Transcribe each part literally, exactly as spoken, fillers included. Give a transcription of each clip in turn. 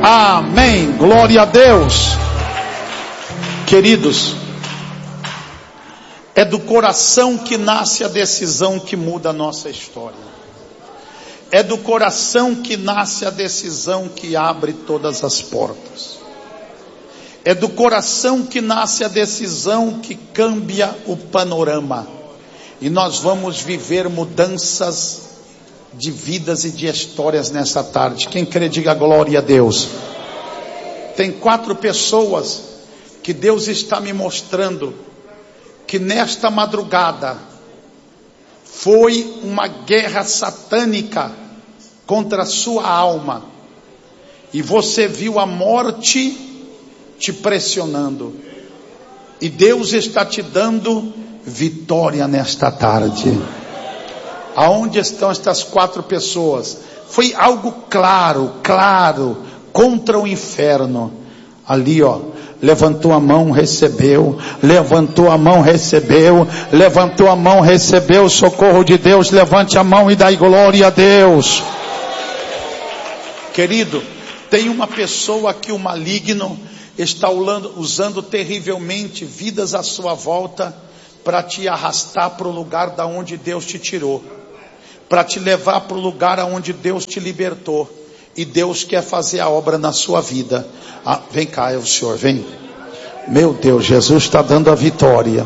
Amém. Glória a Deus. Queridos, é do coração que nasce a decisão que muda a nossa história. É do coração que nasce a decisão que abre todas as portas. É do coração que nasce a decisão que cambia o panorama. E nós vamos viver mudanças de vidas e de histórias nessa tarde. Quem crê, diga glória a Deus. Tem quatro pessoas que Deus está me mostrando que nesta madrugada foi uma guerra satânica contra a sua alma. E você viu a morte te pressionando. E Deus está te dando vitória nesta tarde. Aonde estão estas quatro pessoas? Foi algo claro, claro, contra o inferno. Ali, ó, levantou a mão, recebeu, levantou a mão, recebeu, levantou a mão, recebeu o socorro de Deus. Levante a mão e dai glória a Deus. Querido, tem uma pessoa que o maligno está usando terrivelmente vidas à sua volta para te arrastar para o lugar da onde Deus te tirou, para te levar para o lugar aonde Deus te libertou. E Deus quer fazer a obra na sua vida. Ah, vem cá, é o Senhor, vem. Meu Deus, Jesus está dando a vitória.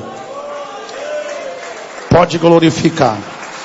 Pode glorificar.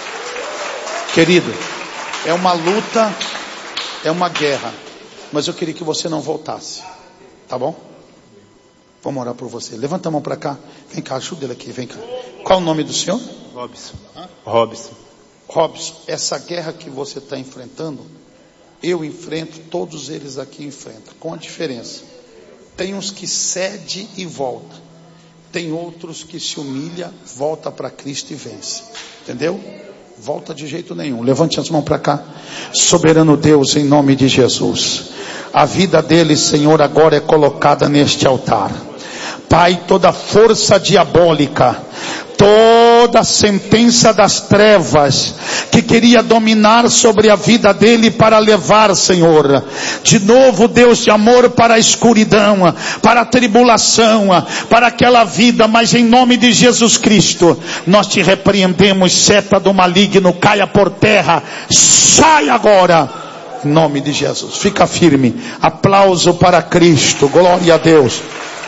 Querido, é uma luta, é uma guerra. Mas eu queria que você não voltasse. Tá bom? Vamos orar por você. Levanta a mão para cá. Vem cá, ajuda ele aqui, vem cá. Qual o nome do senhor? Robson. Hã? Robson. Robson, essa guerra que você está enfrentando, eu enfrento, todos eles aqui enfrentam, com a diferença. Tem uns que cede e volta. Tem outros que se humilha, volta para Cristo e vence. Entendeu? Volta de jeito nenhum. Levante as mãos para cá. Soberano Deus, em nome de Jesus. A vida deles, Senhor, agora é colocada neste altar. Pai, toda força diabólica, toda sentença das trevas que queria dominar sobre a vida dele para levar, Senhor, de novo, Deus de amor, para a escuridão, para a tribulação, para aquela vida, mas em nome de Jesus Cristo, nós te repreendemos, seta do maligno, caia por terra, sai agora, em nome de Jesus. Fica firme, aplauso para Cristo, glória a Deus.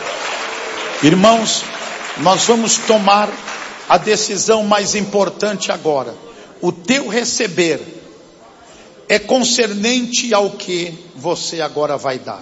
Irmãos, nós vamos tomar a decisão mais importante agora. O teu receber é concernente ao que você agora vai dar.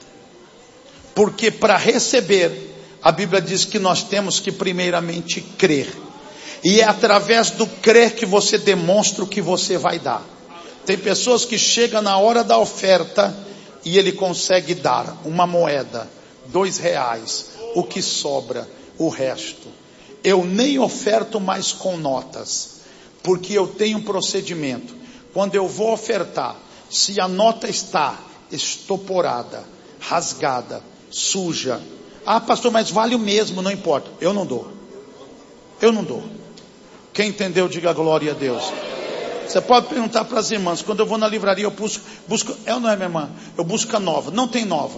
Porque para receber, a Bíblia diz que nós temos que primeiramente crer. E é através do crer que você demonstra o que você vai dar. Tem pessoas que chegam na hora da oferta e ele consegue dar uma moeda, dois reais, o que sobra, o resto. Eu nem oferto mais com notas, porque eu tenho um procedimento. Quando eu vou ofertar, se a nota está estoporada, rasgada, suja, ah pastor, mas vale o mesmo, não importa, eu não dou. Eu não dou. Quem entendeu, diga glória a Deus. Você pode perguntar para as irmãs, quando eu vou na livraria eu busco, busco é ou não é, minha irmã? Eu busco a nova, não tem nova.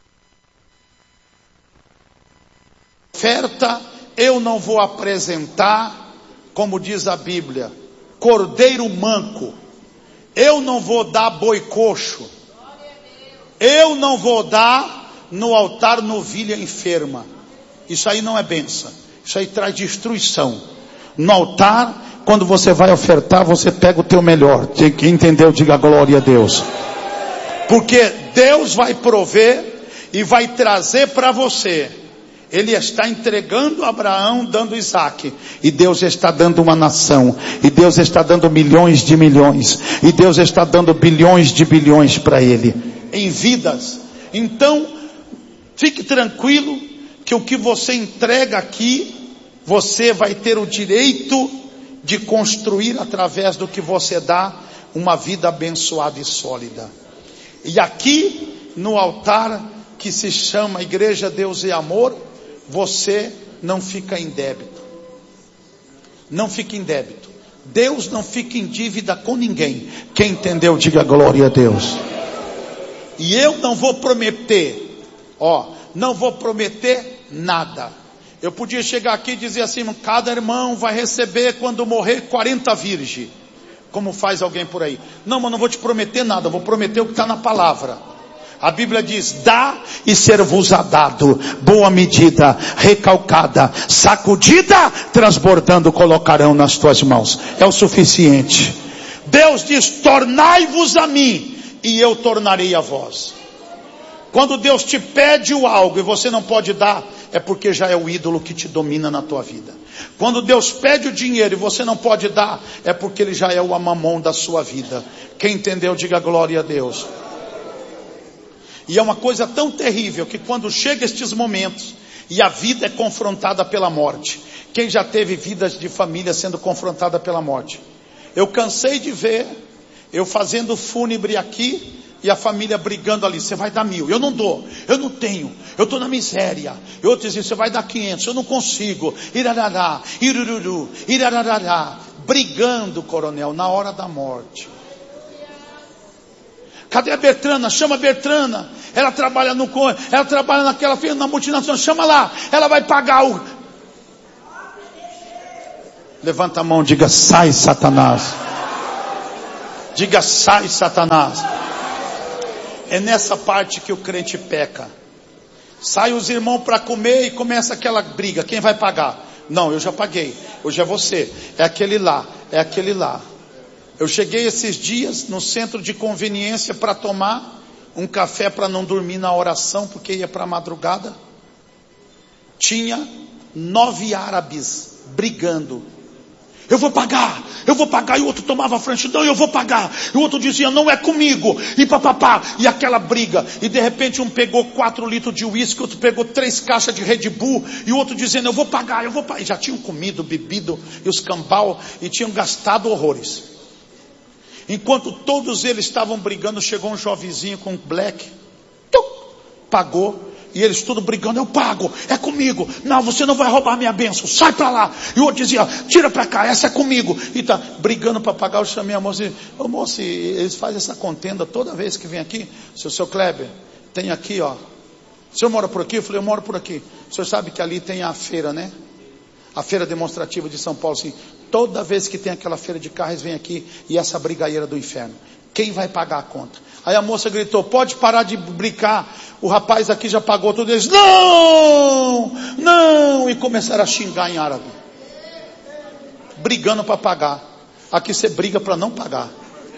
Oferta, eu não vou apresentar, como diz a Bíblia, cordeiro manco. Eu não vou dar boi coxo. Eu não vou dar no altar novilha enferma. Isso aí não é bênção. Isso aí traz destruição. No altar, quando você vai ofertar, você pega o teu melhor. Quem entendeu, diga glória a Deus. Porque Deus vai prover e vai trazer para você. Ele está entregando Abraão, dando Isaac. E Deus está dando uma nação. E Deus está dando milhões de milhões. E Deus está dando bilhões de bilhões para ele. Em vidas. Então, fique tranquilo que o que você entrega aqui, você vai ter o direito de construir através do que você dá uma vida abençoada e sólida. E aqui no altar que se chama Igreja Deus e Amor, você não fica em débito. Não fica em débito. Deus não fica em dívida com ninguém. Quem entendeu, diga glória a Deus. E eu não vou prometer, ó, não vou prometer nada. Eu podia chegar aqui e dizer assim, cada irmão vai receber quando morrer quarenta virgens, como faz alguém por aí. Não, mas não vou te prometer nada, vou prometer o que está na palavra. A Bíblia diz, dá e ser-vos-á dado, boa medida, recalcada, sacudida, transbordando, colocarão nas tuas mãos. É o suficiente. Deus diz, tornai-vos a mim, e eu tornarei a vós. Quando Deus te pede o algo e você não pode dar, é porque já é o ídolo que te domina na tua vida. Quando Deus pede o dinheiro e você não pode dar, é porque ele já é o mamão da sua vida. Quem entendeu, diga glória a Deus. E é uma coisa tão terrível que quando chega estes momentos e a vida é confrontada pela morte. Quem já teve vidas de família sendo confrontada pela morte? Eu cansei de ver eu fazendo fúnebre aqui e a família brigando ali. Você vai dar mil, eu não dou, eu não tenho, eu estou na miséria. Eu outro dizia, você vai dar quinhentos, eu não consigo. Irarará, irururu, irarará, brigando, coronel, na hora da morte. Cadê a Bertrana? Chama a Bertrana. Ela trabalha no ela trabalha naquela na multinacional. Chama lá. Ela vai pagar o. Levanta a mão, diga sai, Satanás. Diga sai, Satanás. É nessa parte que o crente peca. Sai os irmãos para comer e começa aquela briga. Quem vai pagar? Não, eu já paguei. Hoje é você. É aquele lá. É aquele lá. Eu cheguei esses dias no centro de conveniência para tomar um café para não dormir na oração, porque ia para a madrugada. Tinha nove árabes brigando. Eu vou pagar, eu vou pagar. E o outro tomava a frente, não, eu vou pagar. E o outro dizia, não é comigo. E papapá, e aquela briga. E de repente um pegou quatro litros de uísque, outro pegou três caixas de Red Bull. E o outro dizendo, eu vou pagar, eu vou pagar. E já tinham comido, bebido, e os cambal, e tinham gastado horrores. Enquanto todos eles estavam brigando, chegou um jovenzinho com um black, tuc, pagou, e eles tudo brigando, eu pago, é comigo, não, você não vai roubar minha bênção, sai para lá. E o outro dizia, tira para cá, essa é comigo, e tá brigando para pagar. Eu chamei a moça e disse, ô moça, eles fazem essa contenda toda vez que vem aqui. Seu, seu Kleber, tem aqui, ó, o senhor mora por aqui? Eu falei, eu moro por aqui. O senhor sabe que ali tem a feira, né? A feira demonstrativa de São Paulo, assim, toda vez que tem aquela feira de carros, vem aqui e essa brigadeira do inferno. Quem vai pagar a conta? Aí a moça gritou, pode parar de brincar, o rapaz aqui já pagou tudo. Eles, não, não, e começaram a xingar em árabe. Brigando para pagar. Aqui você briga para não pagar.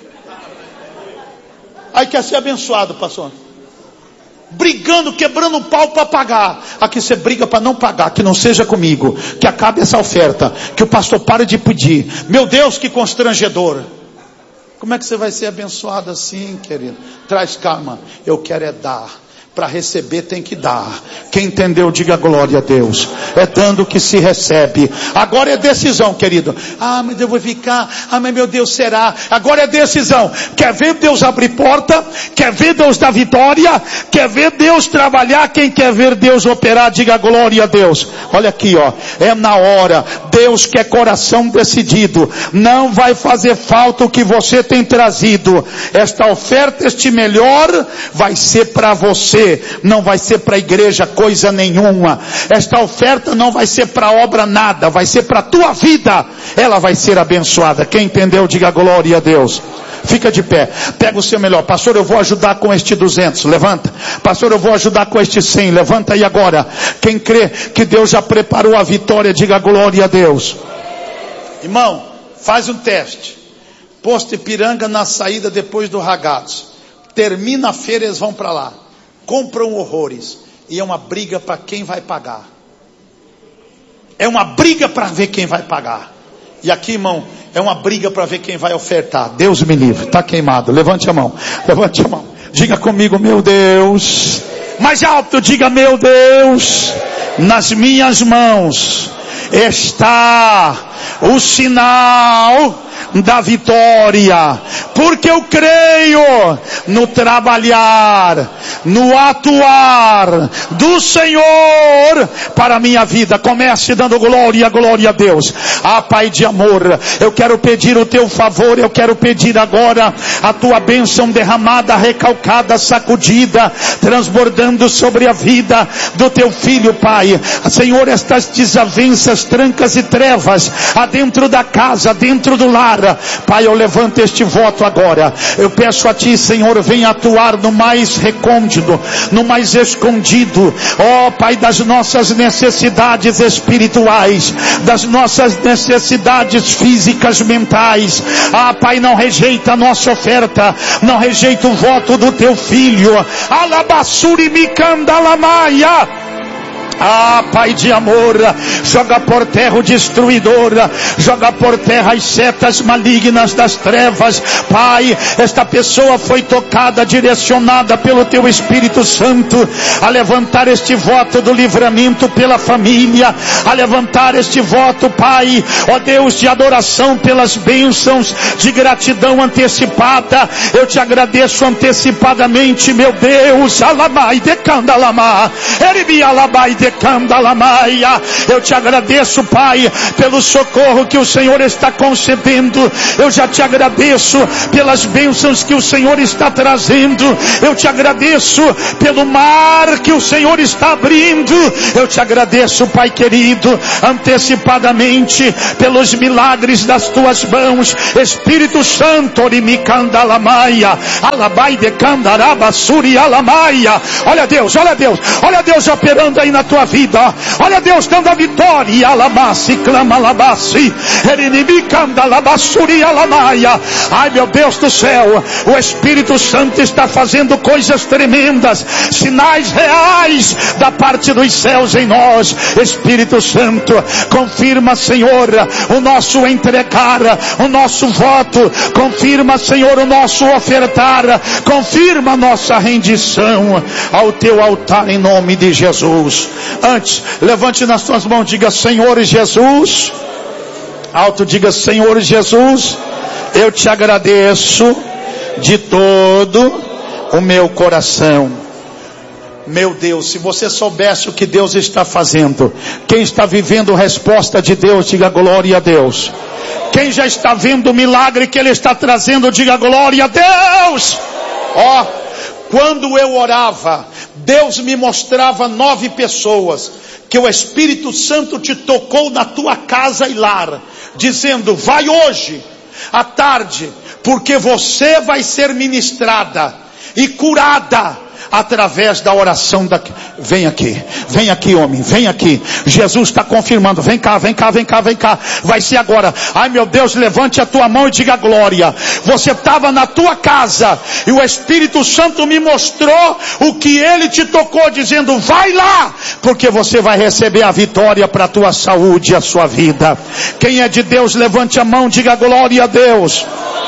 Aí quer ser abençoado, pastor. Brigando, quebrando o pau para pagar. Aqui você briga para não pagar. Que não seja comigo, que acabe essa oferta, que o pastor pare de pedir. Meu Deus, que constrangedor. Como é que você vai ser abençoado assim, querido? Traz calma, eu quero é dar. Para receber tem que dar. Quem entendeu, diga glória a Deus. É dando que se recebe. Agora é decisão, querido. Ah, mas eu vou ficar. Ah, mas meu Deus, será? Agora é decisão. Quer ver Deus abrir porta? Quer ver Deus dar vitória? Quer ver Deus trabalhar? Quem quer ver Deus operar, diga glória a Deus. Olha aqui, ó. É na hora. Deus quer coração decidido. Não vai fazer falta o que você tem trazido. Esta oferta, este melhor, vai ser para você. Não vai ser para a igreja coisa nenhuma. Esta oferta não vai ser para obra nada. Vai ser para a tua vida. Ela vai ser abençoada. Quem entendeu, diga glória a Deus. Fica de pé. Pega o seu melhor. Pastor, eu vou ajudar com este duzentos. Levanta. Pastor, eu vou ajudar com este cem. Levanta aí agora. Quem crê que Deus já preparou a vitória, diga glória a Deus. Irmão, faz um teste. Posto Ipiranga na saída depois do Ragados. Termina a feira, eles vão para lá. Compram horrores. E é uma briga para quem vai pagar. É uma briga para ver quem vai pagar. E aqui, irmão, é uma briga para ver quem vai ofertar. Deus me livre, está queimado. Levante a mão, levante a mão. Diga comigo, meu Deus. Mais alto, diga, meu Deus. Nas minhas mãos está o sinal da vitória, porque eu creio no trabalhar, no atuar do Senhor para a minha vida. Comece dando glória, glória a Deus. Ah, Pai de amor, eu quero pedir o teu favor, eu quero pedir agora a tua bênção derramada, recalcada, sacudida, transbordando sobre a vida do teu filho, Pai. Senhor, estas desavenças, trancas e trevas adentro da casa, dentro do lar, Pai, eu levanto este voto agora. Eu peço a ti, Senhor, venha atuar no mais recôndito, no mais escondido, ó Pai, das nossas necessidades espirituais, das nossas necessidades físicas, mentais. Ah, Pai, não rejeita a nossa oferta, não rejeita o voto do teu filho. Alabassuri mikandalamaia. Ah, Pai de amor, joga por terra o destruidor, joga por terra as setas malignas das trevas. Pai, esta pessoa foi tocada, direcionada pelo teu Espírito Santo a levantar este voto do livramento pela família, a levantar este voto, Pai, ó Deus, de adoração pelas bênçãos, de gratidão antecipada. Eu te agradeço antecipadamente, meu Deus. Alamai de candalama, eribi alabai de Candalamaia. Eu te agradeço, Pai, pelo socorro que o Senhor está concedendo. Eu já te agradeço pelas bênçãos que o Senhor está trazendo. Eu te agradeço pelo mar que o Senhor está abrindo. Eu te agradeço, Pai querido, antecipadamente pelos milagres das tuas mãos. Espírito Santo, Orimicandalamaya, Alabai de Candaraba, Suri Alamaia. Olha Deus, olha Deus, olha Deus operando aí na tua vida. Olha Deus dando a vitória. Alabassi, clama alabassi, erenimicanda alabassuri alamaia. Ai, meu Deus do céu, o Espírito Santo está fazendo coisas tremendas, sinais reais da parte dos céus em nós. Espírito Santo, confirma, Senhor, o nosso entregar, o nosso voto, confirma, Senhor, o nosso ofertar, confirma a nossa rendição ao teu altar em nome de Jesus. Antes, levante nas suas mãos, diga: Senhor Jesus. Alto, diga: Senhor Jesus, eu te agradeço de todo o meu coração. Meu Deus, se você soubesse o que Deus está fazendo, quem está vivendo resposta de Deus, diga glória a Deus. Quem já está vendo o milagre que Ele está trazendo, diga glória a Deus. Ó, quando eu orava, Deus me mostrava nove pessoas que o Espírito Santo te tocou na tua casa e lar, dizendo: vai hoje à tarde, porque você vai ser ministrada e curada através da oração da... Vem aqui, vem aqui, homem, vem aqui. Jesus está confirmando. Vem cá, vem cá, vem cá, vem cá. Vai ser agora. Ai, meu Deus, levante a tua mão e diga glória. Você estava na tua casa e o Espírito Santo me mostrou o que Ele te tocou, dizendo: vai lá, porque você vai receber a vitória para a tua saúde e a sua vida. Quem é de Deus, levante a mão, diga glória a Deus.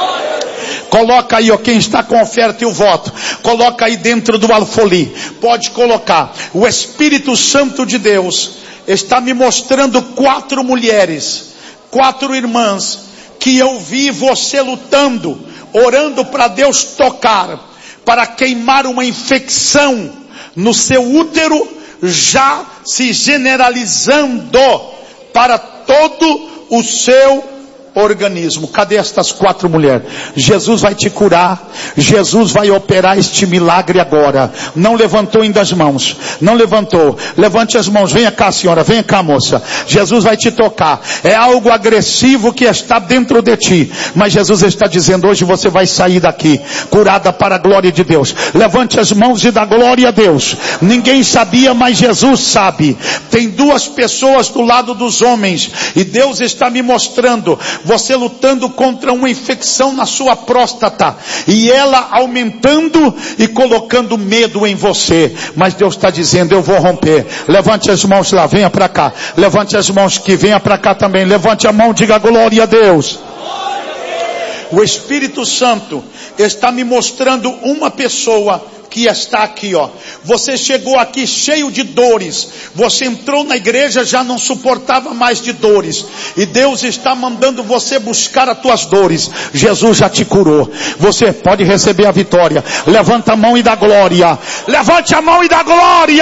Coloca aí, ó, quem está com oferta e o voto, coloca aí dentro do alfoli. Pode colocar. O Espírito Santo de Deus está me mostrando quatro mulheres, quatro irmãs, que eu vi você lutando, orando para Deus tocar, para queimar uma infecção no seu útero, já se generalizando para todo o seu organismo. Cadê estas quatro mulheres? Jesus vai te curar, Jesus vai operar este milagre agora. Não levantou ainda as mãos, não levantou, levante as mãos. Venha cá, senhora, venha cá, moça. Jesus vai te tocar. É algo agressivo que está dentro de ti, mas Jesus está dizendo: hoje você vai sair daqui curada para a glória de Deus. Levante as mãos e dá glória a Deus. Ninguém sabia, mas Jesus sabe. Tem duas pessoas do lado dos homens e Deus está me mostrando você lutando contra uma infecção na sua próstata, e ela aumentando e colocando medo em você, mas Deus está dizendo: eu vou romper. Levante as mãos lá, venha para cá, levante as mãos que venha para cá também, levante a mão, diga glória a Deus. O Espírito Santo está me mostrando uma pessoa que está aqui, ó. Você chegou aqui cheio de dores. Você entrou na igreja, já não suportava mais de dores. E Deus está mandando você buscar as tuas dores. Jesus já te curou. Você pode receber a vitória. Levanta a mão e dá glória. Levante a mão e dá glória.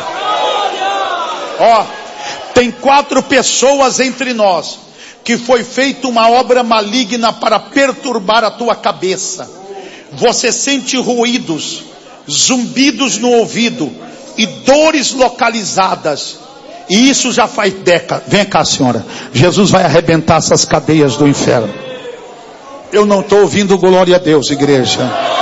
Ó, tem quatro pessoas entre nós que foi feita uma obra maligna para perturbar a tua cabeça. Você sente ruídos, zumbidos no ouvido e dores localizadas. E isso já faz décadas. Vem cá, senhora. Jesus vai arrebentar essas cadeias do inferno. Eu não estou ouvindo glória a Deus, igreja.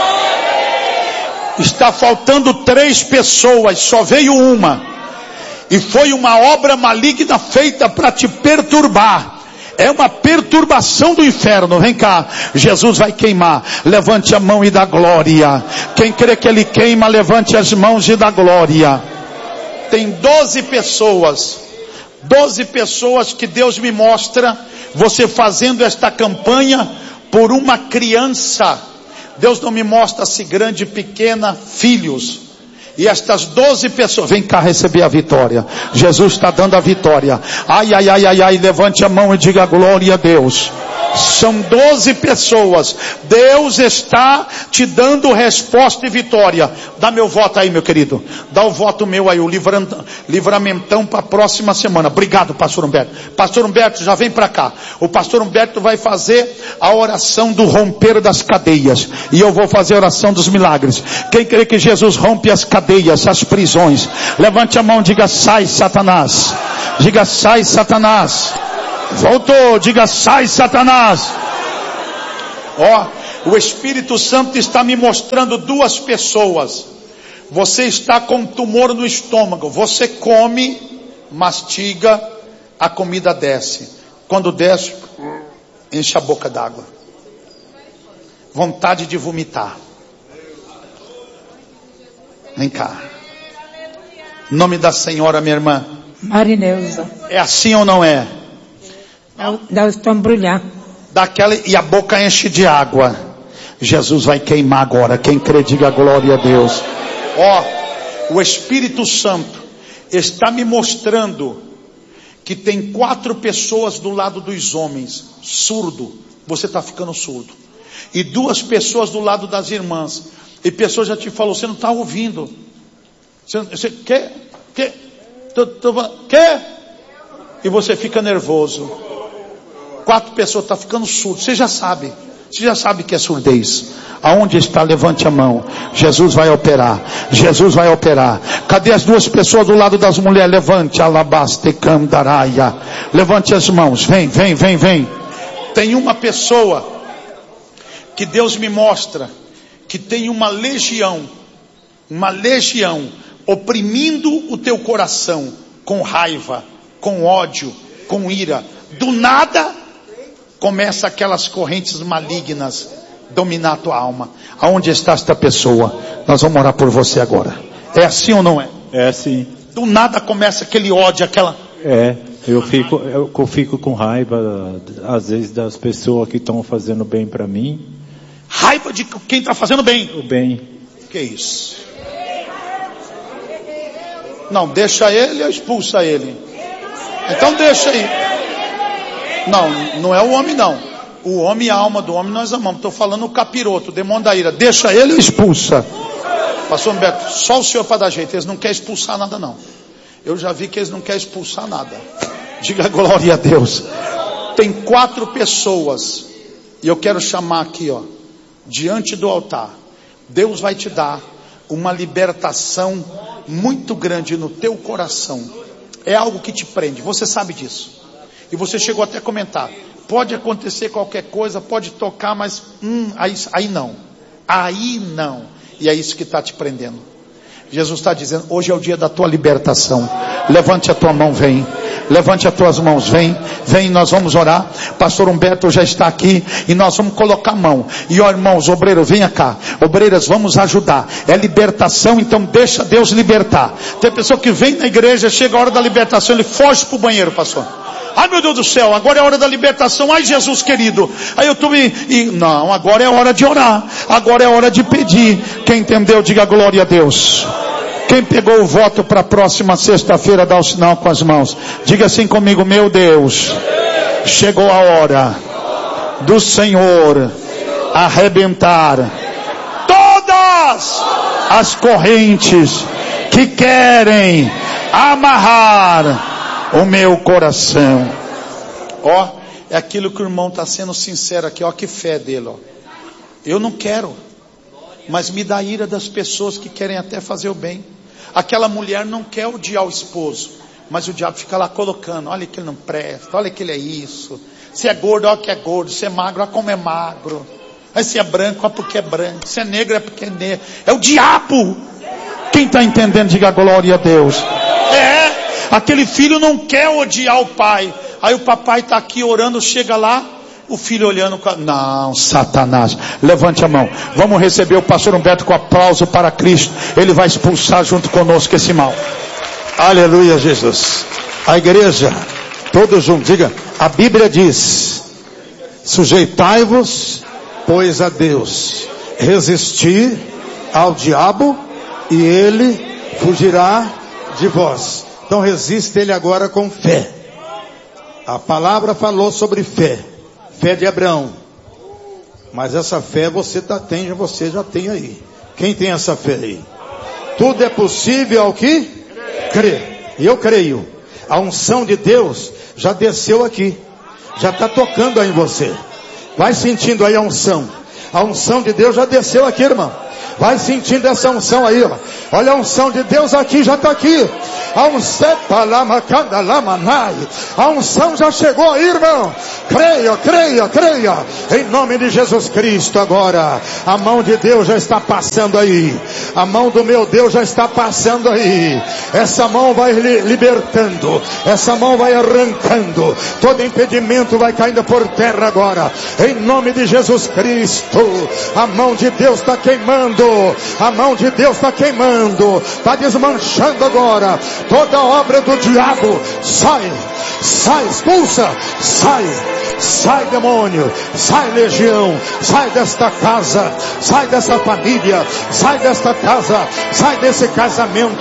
Está faltando três pessoas, só veio uma. E foi uma obra maligna feita para te perturbar. É uma perturbação do inferno. Vem cá, Jesus vai queimar. Levante a mão e dá glória. Quem crê que ele queima, levante as mãos e dá glória. Tem doze pessoas. Doze pessoas que Deus me mostra. Você fazendo esta campanha por uma criança. Deus não me mostra se grande, pequena, filhos. E estas doze pessoas, vem cá receber a vitória. Jesus está dando a vitória. Ai, ai, ai, ai, ai, levante a mão e diga glória a Deus. São doze pessoas. Deus está te dando resposta e vitória. Dá meu voto aí, meu querido. Dá o voto meu aí, o livramentão para a próxima semana. Obrigado, pastor Humberto. Pastor Humberto, já vem para cá. O pastor Humberto vai fazer a oração do romper das cadeias. E eu vou fazer a oração dos milagres. Quem crê que Jesus rompe as cadeias, as prisões, levante a mão, diga sai Satanás. Diga sai Satanás. Voltou, diga sai Satanás. Ó, o Espírito Santo está me mostrando duas pessoas. Você está com um tumor no estômago. Você come, mastiga, a comida desce. Quando desce, enche a boca d'água. Vontade de vomitar. Vem cá. Nome da senhora, minha irmã. Marineuza. É assim ou não é? Dá, dá o estômago brilhar. Daquela, e a boca enche de água. Jesus vai queimar agora. Quem crê, diga glória a Deus. Ó, o Espírito Santo está me mostrando que tem quatro pessoas do lado dos homens. Surdo. Você está ficando surdo. E duas pessoas do lado das irmãs. E pessoa já te falou, você não está ouvindo. Você, você quer? Quer? Quer? E você fica nervoso. Quatro pessoas estão tá ficando surdo. Você já sabe. Você já sabe que é surdez. Aonde está? Levante a mão. Jesus vai operar. Jesus vai operar. Cadê as duas pessoas do lado das mulheres? Levante. Alabaste candaraia. Levante as mãos. Vem, vem, vem, vem. Tem uma pessoa que Deus me mostra que tem uma legião, uma legião oprimindo o teu coração com raiva, com ódio, com ira. Do nada começa aquelas correntes malignas dominar a tua alma. Aonde está esta pessoa? Nós vamos orar por você agora. É assim ou não é? É assim. Do nada começa aquele ódio, aquela... É, eu fico, eu fico com raiva às vezes das pessoas que estão fazendo bem para mim. Raiva de quem está fazendo bem. O bem. Que isso? Não, deixa ele ou expulsa ele? Então deixa aí. Não, não é o homem não. O homem e a alma do homem nós amamos. Estou falando o capiroto, o demônio da ira. Deixa ele ou expulsa? Pastor Humberto, só o senhor para dar jeito. Eles não querem expulsar nada não. Eu já vi que eles não querem expulsar nada. Diga glória a Deus. Tem quatro pessoas. E eu quero chamar aqui, ó. Diante do altar, Deus vai te dar uma libertação muito grande no teu coração. É algo que te prende, você sabe disso. E você chegou até a comentar, pode acontecer qualquer coisa, pode tocar, mas hum, aí, aí não, aí não. E é isso que está te prendendo. Jesus está dizendo, hoje é o dia da tua libertação. Levante a tua mão, vem. Levante as tuas mãos, vem. Vem, nós vamos orar. Pastor Humberto já está aqui. E nós vamos colocar a mão. E ó irmãos, obreiros, venha cá. Obreiras, vamos ajudar. É libertação, então deixa Deus libertar. Tem pessoa que vem na igreja, chega a hora da libertação, ele foge para o banheiro, pastor. Ai meu Deus do céu, agora é a hora da libertação. Ai Jesus querido. Aí eu tô me... E, não, agora é a hora de orar. Agora é a hora de pedir. Quem entendeu, diga glória a Deus. Quem pegou o voto para a próxima sexta-feira, dá o sinal com as mãos. Diga assim comigo, meu Deus, chegou a hora do Senhor arrebentar todas as correntes que querem amarrar o meu coração. Ó, é aquilo que o irmão está sendo sincero aqui, ó, que fé dele, ó. Eu não quero, mas me dá ira das pessoas que querem até fazer o bem. Aquela mulher não quer odiar o esposo, mas o diabo fica lá colocando, olha que ele não presta, olha que ele é isso. Se é gordo, olha que é gordo. Se é magro, olha como é magro. Aí se é branco, olha porque é branco. Se é negro, é porque é negro. É o diabo. Quem está entendendo, diga glória a Deus. É, aquele filho não quer odiar o pai. Aí o papai está aqui orando, chega lá, o filho olhando, não, Satanás, levante a mão, vamos receber o pastor Humberto com aplauso para Cristo, ele vai expulsar junto conosco esse mal. Aleluia, Jesus. A igreja, todos juntos, diga, a Bíblia diz, sujeitai-vos, pois a Deus, resistir ao diabo e ele fugirá de vós. Então resiste ele agora com fé. A palavra falou sobre fé. Fé de Abraão. Mas essa fé você tá, tem, você já tem aí. Quem tem essa fé aí? Tudo é possível ao que crê. E eu creio. A unção de Deus já desceu aqui. Já está tocando aí em você. Vai sentindo aí a unção. A unção de Deus já desceu aqui, irmão. Vai sentindo essa unção aí, ó. Olha a unção de Deus aqui, já está aqui. A unção, a unção já chegou aí, irmão. Creia, creia, creia. Em nome de Jesus Cristo agora. A mão de Deus já está passando aí. A mão do meu Deus já está passando aí. Essa mão vai li- libertando. Essa mão vai arrancando. Todo impedimento vai caindo por terra agora. Em nome de Jesus Cristo. A mão de Deus está queimando. A mão de Deus está queimando, está desmanchando agora toda obra do diabo. Sai, sai, expulsa, sai, sai demônio, sai legião, sai desta casa, sai dessa família, sai desta casa, sai desse casamento.